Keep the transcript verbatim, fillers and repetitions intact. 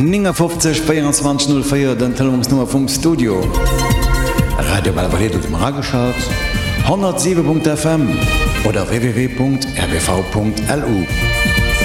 fünfzig vierundzwanzig null vier den Telefonsnummer vom Studio. Radio Balvaredo dem Rageschaut, hundertsieben Punkt F M oder w w w Punkt r b v Punkt l u.